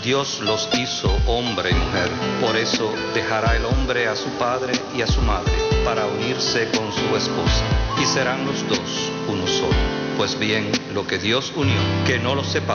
Dios los hizo hombre y mujer. Por eso dejará el hombre a su padre y a su madre para unirse con su esposa, y serán los dos uno solo. Pues bien, lo que Dios unió, que no lo separe